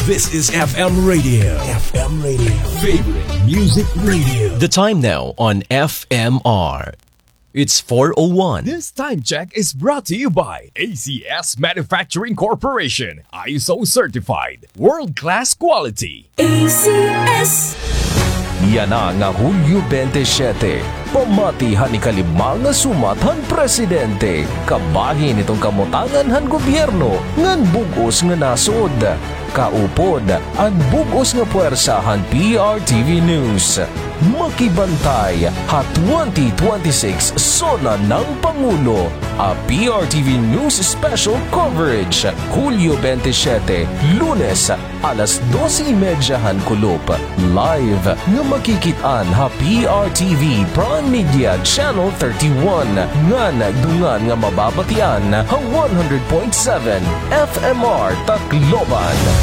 This is FM Radio. FM Radio. Favorite Music Radio. The time now on FMR. It's 4:01. This time check is brought to you by ACS Manufacturing Corporation. ISO certified. World-class quality. ACS. Yan na nga Hulyo 27. Pamatihan ni kalimang nga sumathan presidente. Kabahin itong kamutangan han gobyerno ngan bugos nga nasod. Kaupod ang bugos nga puwersahan PRTV News. Makibantay ha 2026 Sona ng Pangulo. A PRTV News Special Coverage. Hulyo 27, Lunes, alas 12:30 han kulop. Live nga makikitaan ha PRTV Prime Media Channel 31. Ngan dungan nga mababatian ha 100.7 FMR Tacloban.